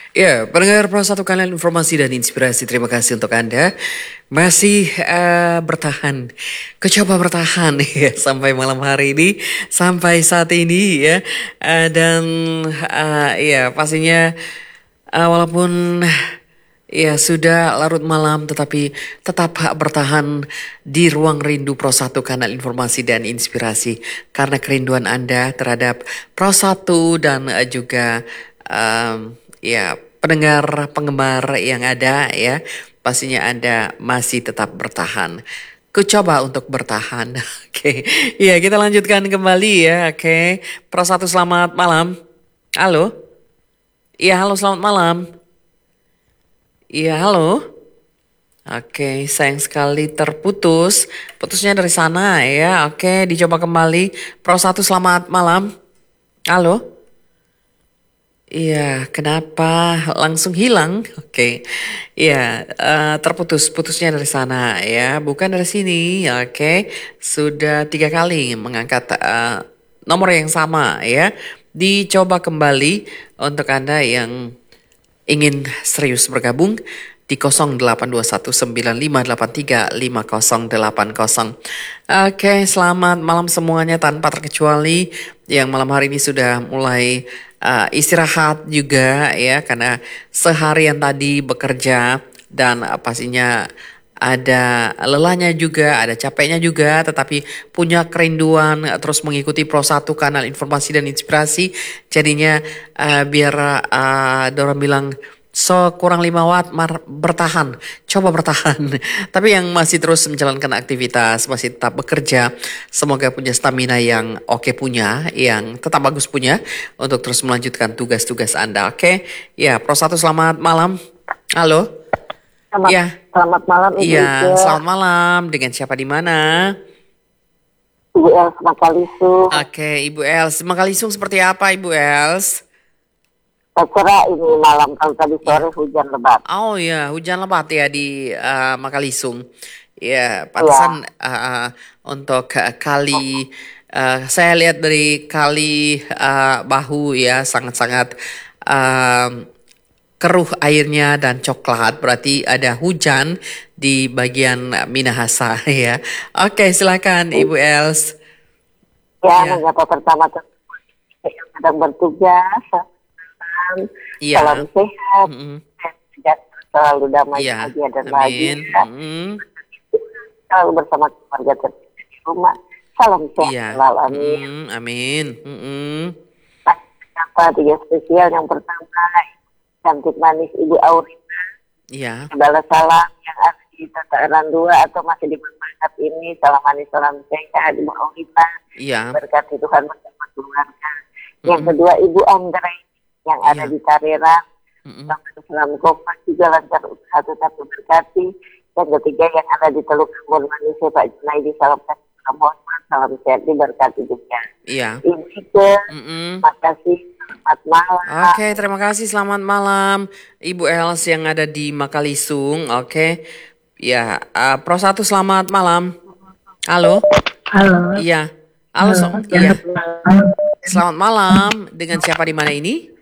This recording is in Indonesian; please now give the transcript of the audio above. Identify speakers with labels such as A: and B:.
A: Ya, pendengar Pro Satu Kanal Informasi dan Inspirasi, terima kasih untuk Anda masih bertahan, coba bertahan ya sampai malam hari ini, sampai saat ini ya. Dan ya pastinya walaupun ya sudah larut malam tetapi tetap bertahan di ruang rindu Pro Satu Kanal Informasi dan Inspirasi karena kerinduan Anda terhadap Pro Satu dan juga ya pendengar penggemar yang ada ya, pastinya Anda masih tetap bertahan. Ku coba untuk bertahan. Oke. Ya, kita lanjutkan kembali ya. Oke. Pro Satu, selamat malam. Halo. Iya, halo, selamat malam. Iya, halo. Oke, sayang sekali terputus. Putusnya dari sana ya. Oke, dicoba kembali. Pro Satu, selamat malam. Halo. Iya, kenapa langsung hilang? Oke, iya, putusnya dari sana ya, bukan dari sini. Oke, sudah 3 kali mengangkat nomor yang sama ya. Dicoba kembali untuk Anda yang ingin serius bergabung di 082195835080. Oke, selamat malam semuanya tanpa terkecuali yang malam hari ini sudah mulai istirahat juga ya karena seharian tadi bekerja dan pastinya ada lelahnya juga, ada capeknya juga, tetapi punya kerinduan terus mengikuti Pro Satu Kanal Informasi dan Inspirasi. Jadinya biar Dora bilang, so kurang 5 watt bertahan, coba bertahan. Tapi yang masih terus menjalankan aktivitas, masih tetap bekerja, semoga punya stamina yang oke punya, yang tetap bagus punya untuk terus melanjutkan tugas-tugas Anda. Oke, ya Pro Satu, selamat malam. Halo. Ya,
B: Selamat malam Ibu
A: iya,
B: Ike,
A: selamat malam. Dengan siapa di mana?
B: Ibu Els Makalisu.
A: Oke, Ibu Els. Makalisung seperti apa, Ibu Els?
B: Saya kira ini malam, kalau tadi
A: Ya.
B: sore hujan lebat.
A: Oh ya, hujan lebat ya di Makalisung. Ya,
B: Iya,
A: pantesan untuk kali saya lihat dari kali Bahu ya sangat-sangat keruh airnya dan coklat, berarti ada hujan di bagian Minahasa ya. Oke, silakan Ibu Els.
B: ya
A: Ya,
B: menyapa pertama yang sedang bertugas. Salam
A: iya.
B: sehat,
A: Mm-mm.
B: selalu damai,
A: Iya,
B: bahagia dan
A: amin.
B: bahagia.
A: Mm-mm.
B: Selalu bersama keluarga tercinta di rumah. Salam sehat
A: Iya.
B: selalu, amin.
A: Mm-mm. Amin. Mm-mm.
B: Apa tiga spesial yang pertama, cantik manis Ibu Aurina.
A: Iya.
B: Segala salam yang ada di tataran dua atau masih di masyarakat ini, salam manis, salam sehat Ibu Aurita,
A: Iya.
B: berkati Tuhan bersama keluarga. Yang
A: Mm-mm.
B: kedua Ibu Andre yang ada
A: Iya.
B: di Tarera,
A: Mm-mm.
B: salam kompak juga lancar usaha tetap berkati. Yang ketiga yang ada di Teluk Ambon Malaysia Pak Junaidi, salam kasih, salam hormat, salam sehat diberkati juga.
A: Iya.
B: Ibu Ike,
A: Mm-mm.
B: terima kasih, selamat malam.
A: Oke, terima kasih. Selamat malam, Ibu Els yang ada di Makalisung. Oke, ya, Pro Satu, selamat malam. Halo,
C: Halo,
A: iya, halo,
C: halo,
A: iya,
C: selamat malam.
A: selamat malam. Dengan siapa di mana ini?